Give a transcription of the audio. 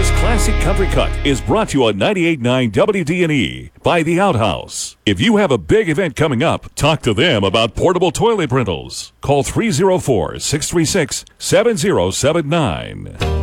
This classic country cut is brought to you on 98.9 WDNE by The Outhouse. If you have a big event coming up, talk to them about portable toilet rentals. Call 304-636-7079.